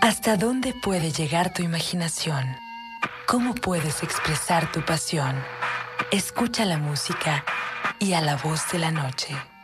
¿Hasta dónde puede llegar tu imaginación? ¿Cómo puedes expresar tu pasión? Escucha la música y a la voz de la noche.